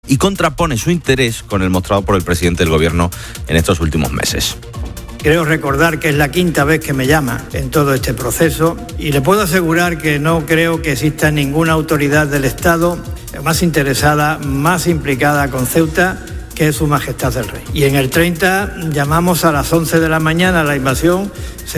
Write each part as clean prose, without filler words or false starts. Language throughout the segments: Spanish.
y contrapone su interés con el mostrado por el presidente del Gobierno en estos últimos meses. Creo recordar que es la quinta vez que me llama en todo este proceso y le puedo asegurar que no creo que exista ninguna autoridad del Estado más interesada, más implicada con Ceuta que es Su Majestad el Rey. Y en el 30 llamamos a las 11 de la mañana a la invasión,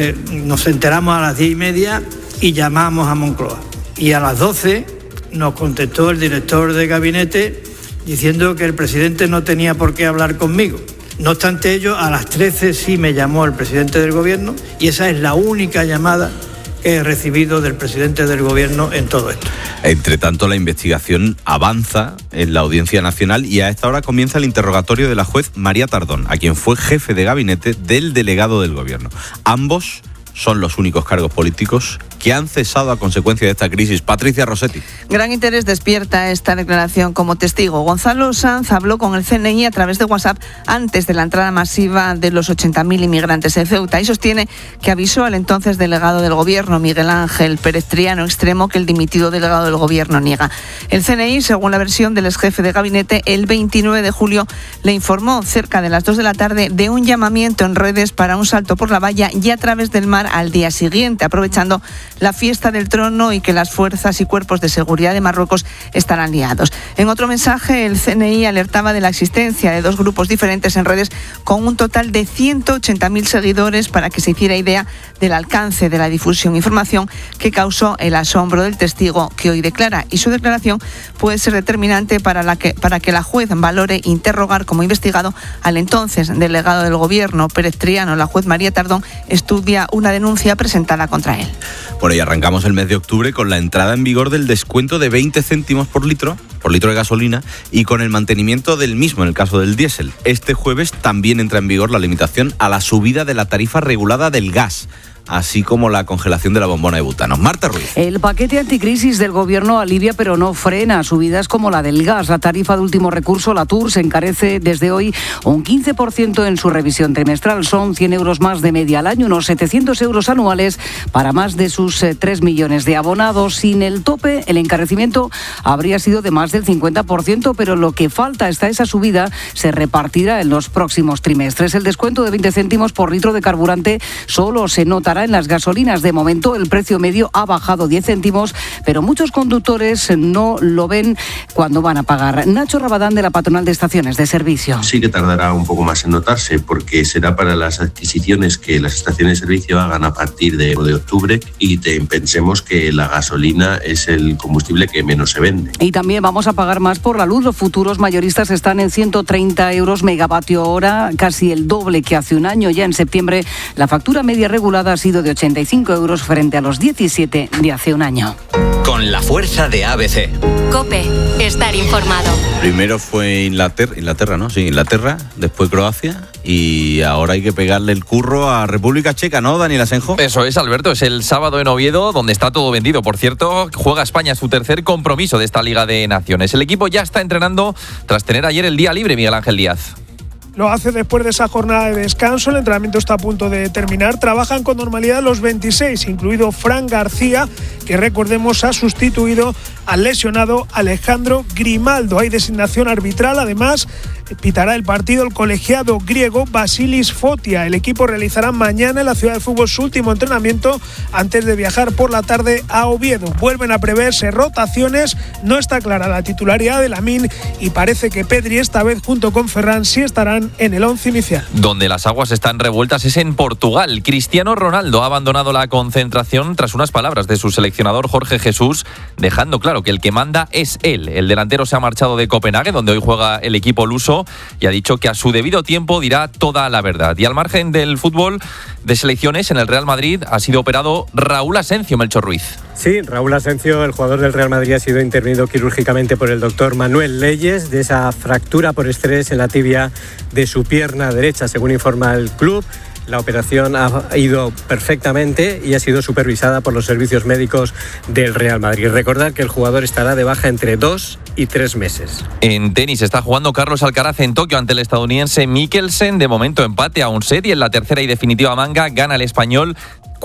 nos enteramos a las 10:30 y llamamos a Moncloa. Y a las 12 nos contestó el director de gabinete diciendo que el presidente no tenía por qué hablar conmigo. No obstante ello, a las 13 sí me llamó el presidente del Gobierno y esa es la única llamada que he recibido del presidente del Gobierno en todo esto. Entre tanto, la investigación avanza en la Audiencia Nacional y a esta hora comienza el interrogatorio de la juez María Tardón, a quien fue jefe de gabinete del delegado del Gobierno. Ambos son los únicos cargos políticos que han cesado a consecuencia de esta crisis. Patricia Rossetti. Gran interés despierta esta declaración como testigo. Gonzalo Sanz habló con el CNI a través de WhatsApp antes de la entrada masiva de los 80.000 inmigrantes en Ceuta y sostiene que avisó al entonces delegado del Gobierno, Miguel Ángel Pérez Triano Extremo, que el dimitido delegado del Gobierno niega. El CNI, según la versión del exjefe de gabinete, el 29 de julio le informó cerca de las 2 de la tarde de un llamamiento en redes para un salto por la valla y a través del mar al día siguiente, aprovechando la fiesta del trono y que las fuerzas y cuerpos de seguridad de Marruecos estarán liados. En otro mensaje, el CNI alertaba de la existencia de dos grupos diferentes en redes con un total de 180.000 seguidores para que se hiciera idea del alcance de la difusión. Información que causó el asombro del testigo que hoy declara, y su declaración puede ser determinante para que la juez valore interrogar como investigado al entonces delegado del Gobierno, Pérez Triano. La juez María Tardón estudia una denuncia presentada contra él. Bueno, y arrancamos el mes de octubre con la entrada en vigor del descuento de 20 céntimos por litro de gasolina y con el mantenimiento del mismo en el caso del diésel. Este jueves también entra en vigor la limitación a la subida de la tarifa regulada del gas, así como la congelación de la bombona de butano. Marta Ruiz. El paquete anticrisis del Gobierno alivia pero no frena subidas como la del gas. La tarifa de último recurso, la TUR, se encarece desde hoy un 15% en su revisión trimestral. Son 100 euros más de media al año, unos 700 euros anuales para más de sus 3 millones de abonados. Sin el tope, el encarecimiento habría sido de más del 50%, pero lo que falta hasta esa subida se repartirá en los próximos trimestres. El descuento de 20 céntimos por litro de carburante solo se nota en las gasolinas. De momento el precio medio ha bajado 10 céntimos, pero muchos conductores no lo ven cuando van a pagar. Nacho Rabadán, de la Patronal de Estaciones de Servicio. Sí que tardará un poco más en notarse porque será para las adquisiciones que las estaciones de servicio hagan a partir de octubre y pensemos que la gasolina es el combustible que menos se vende. Y también vamos a pagar más por la luz. Los futuros mayoristas están en 130 euros megavatio hora, casi el doble que hace un año. Ya en septiembre la factura media regulada ha sido de 85 euros frente a los 17 de hace un año. Con la fuerza de ABC. COPE, estar informado. Primero fue Inglaterra, ¿no? Sí, Inglaterra, después Croacia y ahora hay que pegarle el curro a República Checa, ¿no, Daniel Asenjo? Eso es, Alberto, es el sábado en Oviedo, donde está todo vendido. Por cierto, juega España su tercer compromiso de esta Liga de Naciones. El equipo ya está entrenando tras tener ayer el día libre, Miguel Ángel Díaz. Lo hace después de esa jornada de descanso. El entrenamiento está a punto de terminar. Trabajan con normalidad los 26, incluido Fran García, que recordemos ha sustituido al lesionado Alejandro Grimaldo. Hay designación arbitral. Además, pitará el partido el colegiado griego Vasilis Fotia. El equipo realizará mañana en la ciudad de fútbol su último entrenamiento antes de viajar por la tarde a Oviedo. Vuelven a preverse rotaciones. No está clara la titularidad de Lamine y parece que Pedri esta vez junto con Ferran sí estarán en el 11 inicial. Donde las aguas están revueltas es en Portugal. Cristiano Ronaldo ha abandonado la concentración tras unas palabras de su seleccionador Jorge Jesús, dejando claro que el que manda es él. El delantero se ha marchado de Copenhague, donde hoy juega el equipo luso, y ha dicho que a su debido tiempo dirá toda la verdad. Y al margen del fútbol de selecciones, en el Real Madrid ha sido operado Raúl Asencio, Melchor Ruiz. Sí, Raúl Asencio, el jugador del Real Madrid, ha sido intervenido quirúrgicamente por el doctor Manuel Leyes de esa fractura por estrés en la tibia de su pierna derecha, según informa el club. La operación ha ido perfectamente y ha sido supervisada por los servicios médicos del Real Madrid. Recordad que el jugador estará de baja entre 2 y 3 meses. En tenis está jugando Carlos Alcaraz en Tokio ante el estadounidense Mikkelsen. De momento empate a un set, y en la tercera y definitiva manga gana el español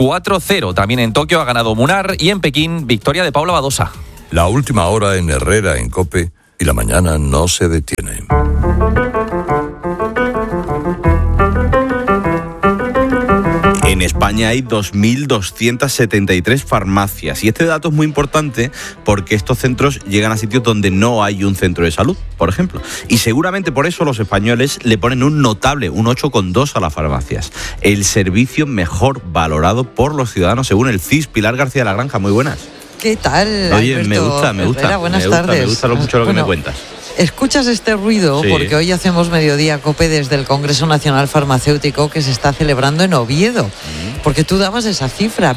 4-0. También en Tokio ha ganado Munar y en Pekín victoria de Paula Badosa. La última hora en Herrera, en COPE, y la mañana no se detiene. En España hay 2.273 farmacias y este dato es muy importante porque estos centros llegan a sitios donde no hay un centro de salud, por ejemplo. Y seguramente por eso los españoles le ponen un notable, un 8,2 a las farmacias. El servicio mejor valorado por los ciudadanos según el CIS. Pilar García de la Granja, muy buenas. ¿Qué tal, Oye, Alberto me gusta. Buenas tardes. Me gusta mucho lo que me cuentas. Escuchas este ruido porque hoy hacemos Mediodía COPE desde el Congreso Nacional Farmacéutico que se está celebrando en Oviedo. Porque tú dabas esa cifra,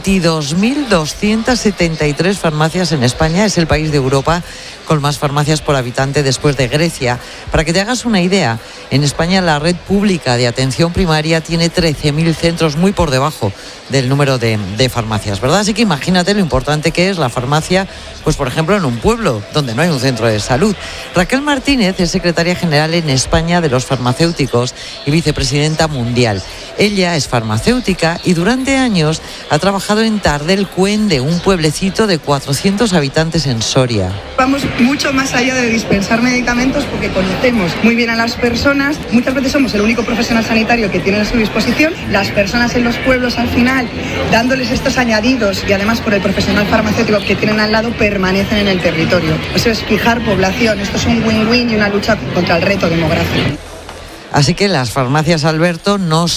22.273 farmacias en España, es el país de Europa con más farmacias por habitante después de Grecia. Para que te hagas una idea, en España la red pública de atención primaria tiene 13.000 centros, muy por debajo del número de farmacias, ¿verdad? Así que imagínate lo importante que es la farmacia, pues por ejemplo en un pueblo donde no hay un centro de salud. Raquel Martínez es secretaria general en España de los farmacéuticos y vicepresidenta mundial. Ella es farmacéutica y durante años ha trabajado en Tardel-Cuende, un pueblecito de 400 habitantes en Soria. Vamos mucho más allá de dispensar medicamentos porque conocemos muy bien a las personas. Muchas veces somos el único profesional sanitario que tienen a su disposición. Las personas en los pueblos al final, dándoles estos añadidos y además por el profesional farmacéutico que tienen al lado, permanecen en el territorio. Eso es fijar población. Esto es un win-win y una lucha contra el reto demográfico. Así que las farmacias, Alberto, no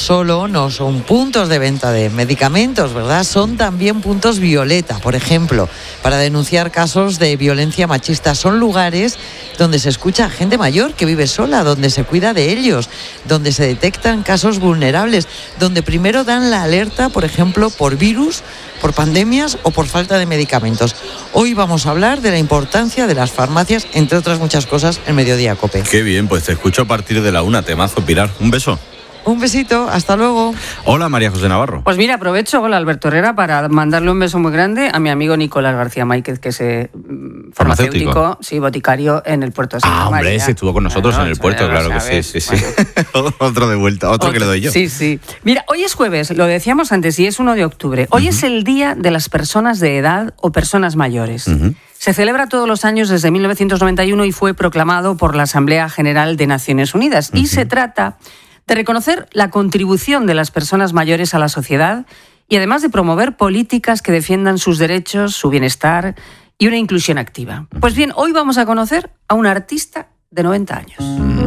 son puntos de venta de medicamentos, ¿verdad? Son también puntos violeta, por ejemplo, para denunciar casos de violencia machista. Son lugares donde se escucha a gente mayor que vive sola, donde se cuida de ellos, donde se detectan casos vulnerables, donde primero dan la alerta, por ejemplo, por virus, por pandemias o por falta de medicamentos. Hoy vamos a hablar de la importancia de las farmacias, entre otras muchas cosas, en Mediodía COPE. Qué bien, pues te escucho a partir de la 1, temazo, Pilar. Un beso. Un besito, hasta luego. Hola, María José Navarro. Pues mira, aprovecho, hola Alberto Herrera, para mandarle un beso muy grande a mi amigo Nicolás García Máquez, que es farmacéutico, sí, boticario en el puerto de Santa María. Hombre, ese estuvo con nosotros en el puerto, claro que sí. Bueno. Otro de vuelta, otro que le doy yo. Sí. Mira, hoy es jueves, lo decíamos antes, y es 1 de octubre. Hoy es el Día de las Personas de Edad o Personas Mayores. Se celebra todos los años desde 1991 y fue proclamado por la Asamblea General de Naciones Unidas. Y se trata de reconocer la contribución de las personas mayores a la sociedad y además de promover políticas que defiendan sus derechos, su bienestar y una inclusión activa. Pues bien, hoy vamos a conocer a un artista de 90 años.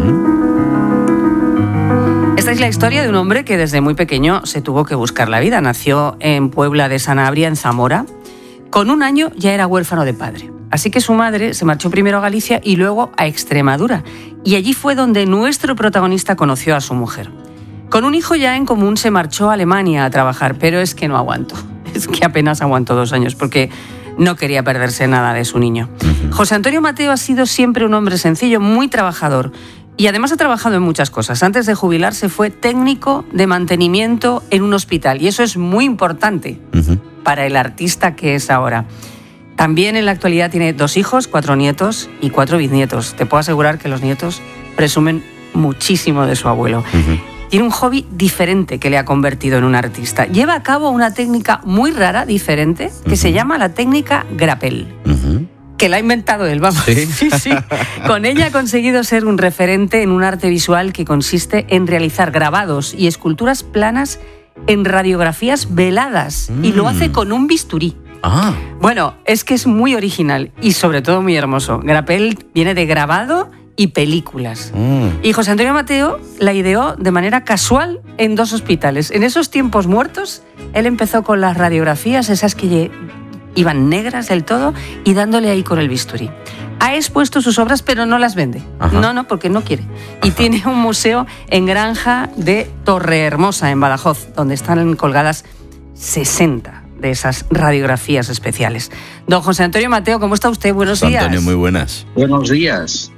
Esta es la historia de un hombre que desde muy pequeño se tuvo que buscar la vida. Nació en Puebla de Sanabria, en Zamora. Con 1 año ya era huérfano de padre. Así que su madre se marchó primero a Galicia y luego a Extremadura. Y allí fue donde nuestro protagonista conoció a su mujer. Con un hijo ya en común se marchó a Alemania a trabajar, pero es que no aguantó. Es que apenas aguantó 2 años porque no quería perderse nada de su niño. José Antonio Mateo ha sido siempre un hombre sencillo, muy trabajador. Y además ha trabajado en muchas cosas. Antes de jubilarse fue técnico de mantenimiento en un hospital. Y eso es muy importante para el artista que es ahora. También en la actualidad tiene 2 hijos, 4 nietos y 4 bisnietos. Te puedo asegurar que los nietos presumen muchísimo de su abuelo. Tiene un hobby diferente que le ha convertido en un artista. Lleva a cabo una técnica muy rara, diferente, que se llama la técnica grapel. Que la ha inventado él, vamos. Sí. Con ella ha conseguido ser un referente en un arte visual que consiste en realizar grabados y esculturas planas en radiografías veladas. Y lo hace con un bisturí. Bueno, es que es muy original y sobre todo muy hermoso. Grapel viene de grabado y películas. Y José Antonio Mateo la ideó de manera casual en 2 hospitales. En esos tiempos muertos, él empezó con las radiografías, esas que iban negras del todo, y dándole ahí con el bisturí. Ha expuesto sus obras, pero no las vende. No, porque no quiere. Y tiene un museo en Granja de Torrehermosa, en Badajoz, donde están colgadas 60 de esas radiografías especiales. Don José Antonio Mateo, ¿cómo está usted? Buenos días. Antonio, muy buenas. Buenos días.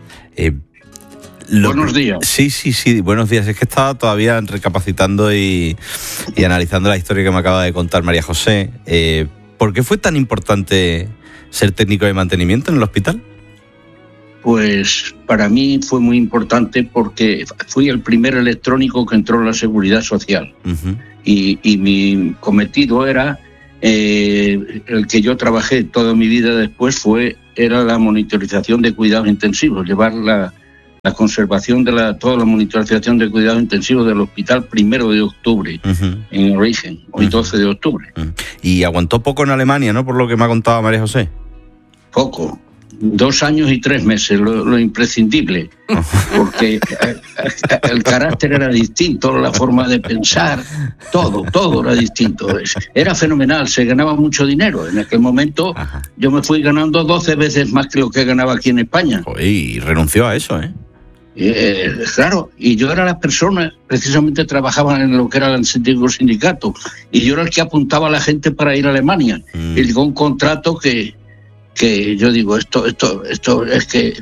Buenos días. Sí, buenos días. Es que estaba todavía recapacitando y analizando la historia que me acaba de contar María José. ¿Por qué fue tan importante ser técnico de mantenimiento en el hospital? Pues para mí fue muy importante porque fui el primer electrónico que entró en la Seguridad Social. Y mi cometido era el que yo trabajé toda mi vida después era la monitorización de cuidados intensivos, llevar la conservación de toda la monitorización de cuidados intensivos del hospital 1 de octubre en origen, hoy 12 de octubre. Y aguantó poco en Alemania, ¿no? Por lo que me ha contado María José. Poco. 2 años y 3 meses, lo imprescindible, porque el carácter era distinto, la forma de pensar, todo era distinto. Era fenomenal, se ganaba mucho dinero. En aquel momento yo me fui ganando 12 veces más que lo que ganaba aquí en España. Y renunció a eso, ¿eh? Claro, y yo era la persona, precisamente trabajaba en lo que era el antiguo sindicato, y yo era el que apuntaba a la gente para ir a Alemania. Y llegó un contrato que yo digo, esto es que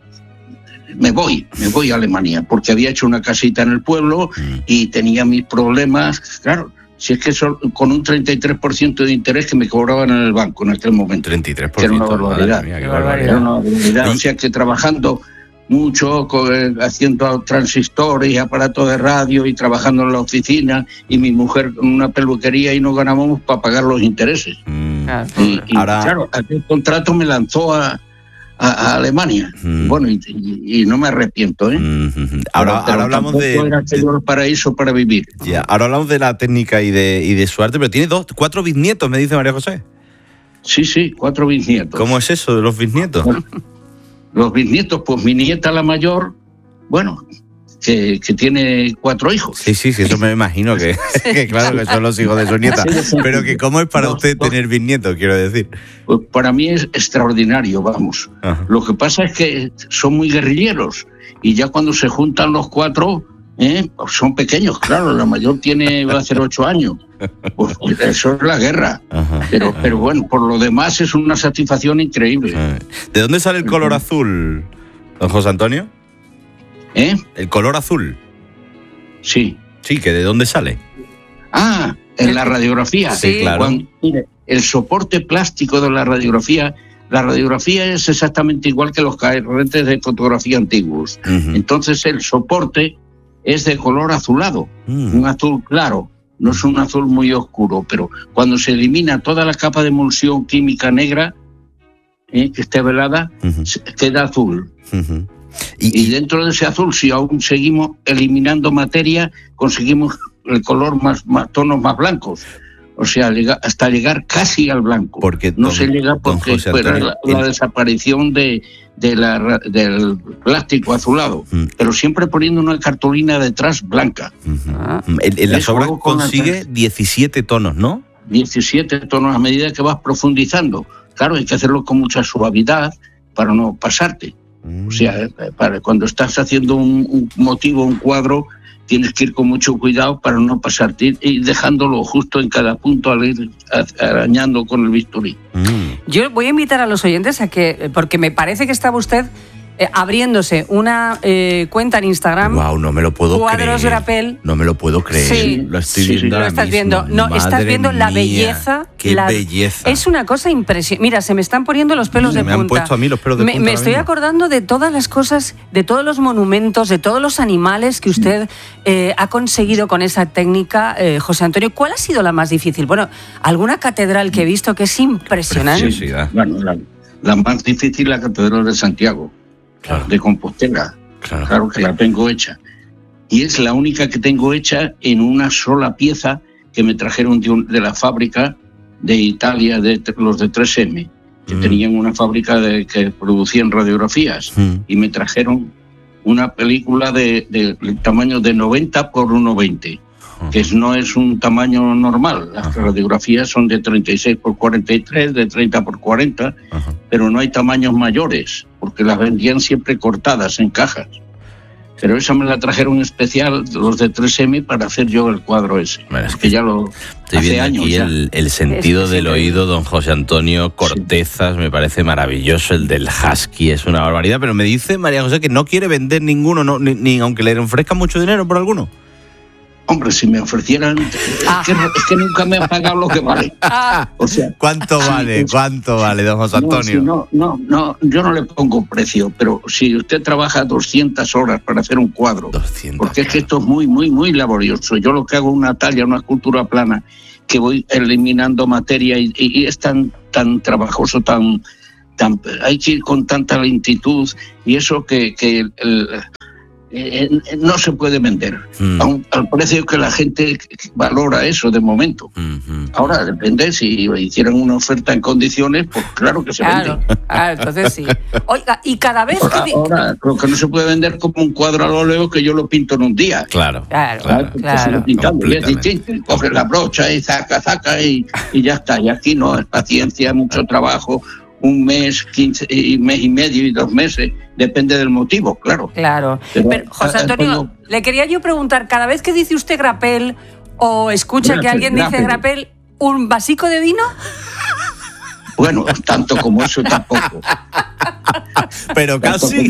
me voy a Alemania, porque había hecho una casita en el pueblo y tenía mis problemas, claro, si es que con un 33% de interés que me cobraban en el banco en aquel momento. 33%. Que era una barbaridad. Mía, qué barbaridad. Era una barbaridad. O sea que trabajando mucho, haciendo transistores y aparatos de radio y trabajando en la oficina, y mi mujer en una peluquería, y no ganábamos para pagar los intereses. Y claro, aquel contrato me lanzó a Alemania. Bueno, y no me arrepiento, ¿eh? Ahora hablamos de el paraíso para vivir. Ya, ahora hablamos de la técnica y de su arte, pero tiene 4 bisnietos, me dice María José. Sí, 4 bisnietos. ¿Cómo es eso de los bisnietos? Los bisnietos, pues mi nieta la mayor, bueno, que tiene 4 hijos. Sí, eso me imagino que claro que son los hijos de su nieta. Pero que ¿cómo es para usted tener bisnietos, quiero decir? Pues para mí es extraordinario, vamos. Ajá. Lo que pasa es que son muy guerrilleros, y ya cuando se juntan los 4, son pequeños, claro, la mayor va a hacer 8 años. Pues eso es la guerra. Pero bueno, por lo demás es una satisfacción increíble. ¿De dónde sale el color azul, don José Antonio? ¿El color azul? Sí. Sí, ¿que de dónde sale? En la radiografía. Sí, claro. Mire, el soporte plástico de la radiografía es exactamente igual que los carretes de fotografía antiguos. Entonces el soporte es de color azulado, un azul claro. No es un azul muy oscuro, pero cuando se elimina toda la capa de emulsión química negra, que esté velada, queda azul. Y dentro de ese azul, si aún seguimos eliminando materia, conseguimos el color más tonos más blancos. O sea, hasta llegar casi al blanco. Porque no se llega porque la desaparición del plástico azulado, pero siempre poniendo una cartulina detrás blanca. En las obras consigue 17 tonos, ¿no? 17 tonos a medida que vas profundizando. Claro, hay que hacerlo con mucha suavidad para no pasarte. O sea, cuando estás haciendo un motivo, un cuadro, tienes que ir con mucho cuidado para no pasarte y dejándolo justo en cada punto al ir arañando con el bisturí. Yo voy a invitar a los oyentes a que, porque me parece que estaba usted abriéndose una cuenta en Instagram. Wow, no me lo puedo creer. Cuadros Grapel. No me lo puedo creer. Sí, lo estoy viendo ahora lo estás mismo. viendo. No, Madre estás viendo la mía, belleza. Qué belleza. Es una cosa impresionante. Mira, se me están poniendo los pelos de punta. Me han puesto a mí los pelos de punta. Me estoy acordando de todas las cosas, de todos los monumentos, de todos los animales que usted ha conseguido con esa técnica, José Antonio. ¿Cuál ha sido la más difícil? Bueno, alguna catedral que he visto que es impresionante. Sí. Bueno, la más difícil, la Catedral de Santiago. Claro. De Compostela, claro que la tengo hecha. Y es la única que tengo hecha en una sola pieza que me trajeron de la fábrica de Italia, los de 3M, que tenían una fábrica que producían radiografías, y me trajeron una película de tamaño de 90 por 1,20, que no es un tamaño normal. Las radiografías son de 36 por 43, de 30 por 40, pero no hay tamaños mayores, porque las vendían siempre cortadas en cajas. Pero esa me la trajeron especial los de 3M para hacer yo el cuadro ese, que ya lo hace años. Aquí el sentido del oído, don José Antonio Cortezas, me parece maravilloso. El del husky es una barbaridad, pero me dice María José que no quiere vender ninguno, ni aunque le ofrezcan mucho dinero por alguno. Hombre, si me ofrecieran, es que nunca me han pagado lo que vale. O sea, ¿Cuánto vale, don José Antonio? No, yo no le pongo precio, pero si usted trabaja 200 horas para hacer un cuadro, porque es que esto es muy, muy, muy laborioso. Yo lo que hago es una talla, una escultura plana, que voy eliminando materia y es tan trabajoso, hay que ir con tanta lentitud y eso que no se puede vender al precio que la gente valora eso de momento. Ahora depende, si hicieran una oferta en condiciones, pues claro que se vende. Claro, entonces sí. Oiga, y cada vez ahora lo que no se puede vender como un cuadro al óleo que yo lo pinto en un día. Claro. Es distinto, coges la brocha y zaca y ya está. Y aquí no, es paciencia, mucho trabajo, un mes, 15 y mes y medio y 2 meses, depende del motivo, claro. Pero, José Antonio, le quería yo preguntar, cada vez que dice usted grapel o escucha que alguien dice grapel, ¿un vasico de vino? Bueno, tanto como eso tampoco. Pero casi.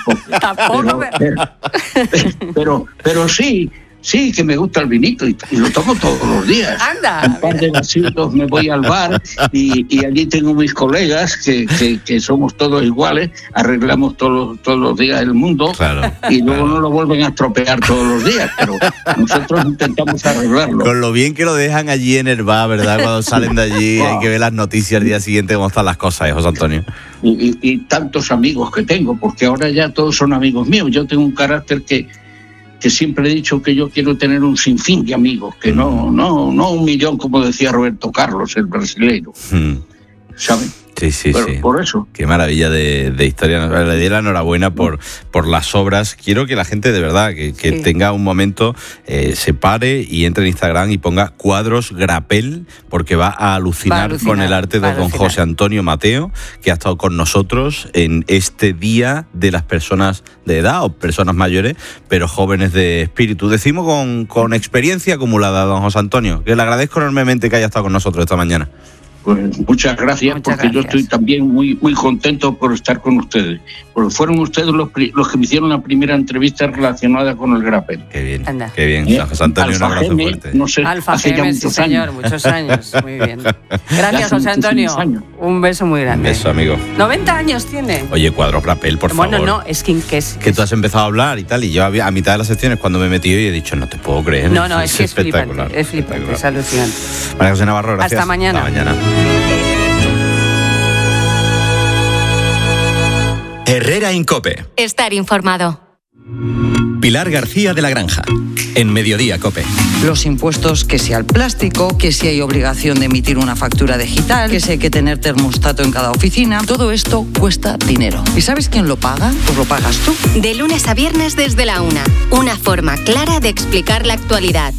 Pero sí, que me gusta el vinito y lo tomo todos los días. Anda. Un par de vasitos, me voy al bar y allí tengo mis colegas que somos todos iguales, arreglamos todos los días el mundo. Claro, y luego no lo vuelven a estropear todos los días, pero nosotros intentamos arreglarlo. Con lo bien que lo dejan allí en el bar, ¿verdad? Cuando salen de allí hay que ver las noticias al día siguiente cómo están las cosas, José Antonio. Y tantos amigos que tengo, porque ahora ya todos son amigos míos. Yo tengo un carácter que siempre he dicho que yo quiero tener un sinfín de amigos, que no 1 millón, como decía Roberto Carlos, el brasileño. ¿Saben? Sí. Por eso. Qué maravilla de historia. Le doy la enhorabuena por las obras. Quiero que la gente de verdad que tenga un momento, se pare y entre en Instagram y ponga cuadros grapel, porque va a alucinar con el arte de don José Antonio Mateo, que ha estado con nosotros en este día de las personas de edad o personas mayores, pero jóvenes de espíritu. Decimos con experiencia acumulada, don José Antonio, que le agradezco enormemente que haya estado con nosotros esta mañana. Pues muchas gracias, yo estoy también muy contento por estar con ustedes, porque fueron ustedes los que me hicieron la primera entrevista relacionada con el grapel. Qué bien. José Antonio, un abrazo fuerte. No sé, Alfa hace Geme, ya sí señor, muchos años, muy bien. Gracias, José Antonio. Un beso muy grande. Un beso, amigo. 90 años tiene. Oye, cuadros grapel, por favor. Bueno, no, es que tú has empezado a hablar y tal, y yo a mitad de las secciones cuando me he metido y he dicho, no te puedo creer. No, es que es flipante, es alucinante. María José Navarro, gracias. Hasta mañana. Herrera en COPE. Estar informado. Pilar García de la Granja, en Mediodía COPE. Los impuestos, que si al plástico, que si hay obligación de emitir una factura digital, que si hay que tener termostato en cada oficina, todo esto cuesta dinero. ¿Y sabes quién lo paga? Pues lo pagas tú. De lunes a viernes desde la 1. Una forma clara de explicar la actualidad.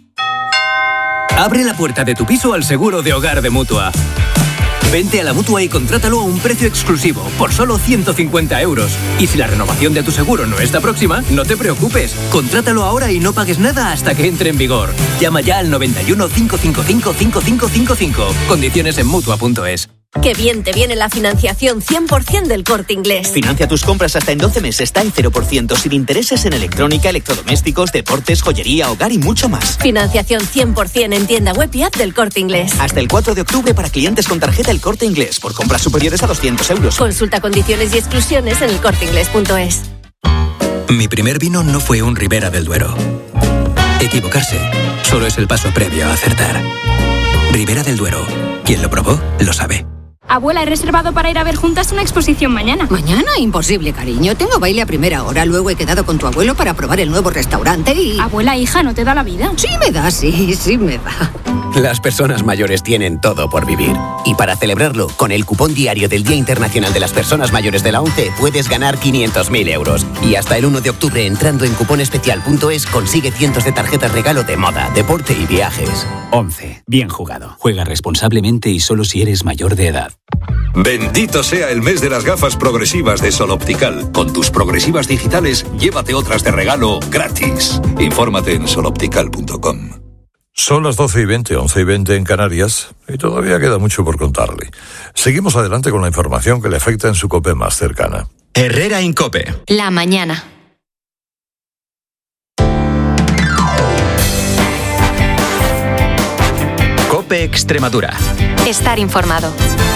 Abre la puerta de tu piso al seguro de hogar de Mutua. Vente a la Mutua y contrátalo a un precio exclusivo, por solo 150 euros. Y si la renovación de tu seguro no está próxima, no te preocupes. Contrátalo ahora y no pagues nada hasta que entre en vigor. Llama ya al 91 555 5555. Condiciones en Mutua.es. Qué bien te viene la financiación 100% del Corte Inglés. Financia tus compras hasta en 12 meses, está en 0%, sin intereses en electrónica, electrodomésticos, deportes, joyería, hogar y mucho más. Financiación 100% en tienda web y app del Corte Inglés. Hasta el 4 de octubre para clientes con tarjeta El Corte Inglés, por compras superiores a 200 euros. Consulta condiciones y exclusiones en elcorteinglés.es. Mi primer vino no fue un Ribera del Duero. Equivocarse solo es el paso previo a acertar. Ribera del Duero. Quien lo probó, lo sabe. Abuela, he reservado para ir a ver juntas una exposición mañana. ¿Mañana? Imposible, cariño. Tengo baile a primera hora. Luego he quedado con tu abuelo para probar el nuevo restaurante y... Abuela, hija, ¿no te da la vida? Sí me da, sí me da. Las personas mayores tienen todo por vivir. Y para celebrarlo, con el cupón diario del Día Internacional de las Personas Mayores de la ONCE, puedes ganar 500.000 euros. Y hasta el 1 de octubre, entrando en cuponespecial.es, consigue cientos de tarjetas regalo de moda, deporte y viajes. ONCE. Bien jugado. Juega responsablemente y solo si eres mayor de edad. Bendito sea el mes de las gafas progresivas de Sol Optical. Con tus progresivas digitales, llévate otras de regalo gratis. Infórmate en soloptical.com. Son las 12:20, 11:20 en Canarias, y todavía queda mucho por contarle. Seguimos adelante con la información que le afecta en su COPE más cercana. Herrera en COPE. La mañana. COPE Extremadura. Estar informado.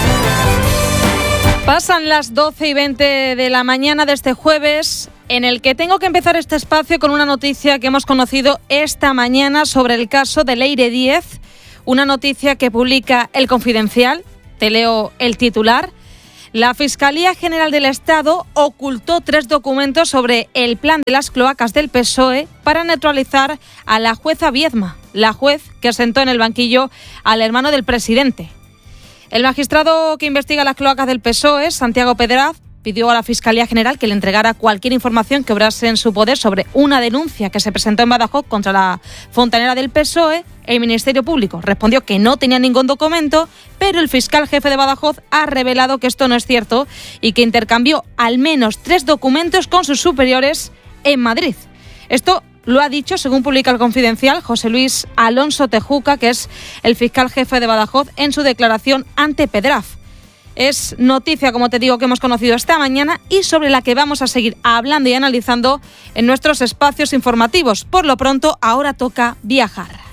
Pasan las 12:20 de la mañana de este jueves, en el que tengo que empezar este espacio con una noticia que hemos conocido esta mañana sobre el caso de Leire Díez, Una noticia que publica El Confidencial. Te leo el titular. La Fiscalía General del Estado ocultó 3 documentos sobre el plan de las cloacas del PSOE para neutralizar a la jueza Viedma, la juez que sentó en el banquillo al hermano del presidente. El magistrado que investiga las cloacas del PSOE, Santiago Pedraz, pidió a la Fiscalía General que le entregara cualquier información que obrase en su poder sobre una denuncia que se presentó en Badajoz contra la fontanera del PSOE. El Ministerio Público respondió que no tenía ningún documento, pero el fiscal jefe de Badajoz ha revelado que esto no es cierto y que intercambió al menos 3 documentos con sus superiores en Madrid. Esto lo ha dicho, según publica El Confidencial, José Luis Alonso Tejuca, que es el fiscal jefe de Badajoz, en su declaración ante Pedraz. Es noticia, como te digo, que hemos conocido esta mañana y sobre la que vamos a seguir hablando y analizando en nuestros espacios informativos. Por lo pronto, ahora toca viajar.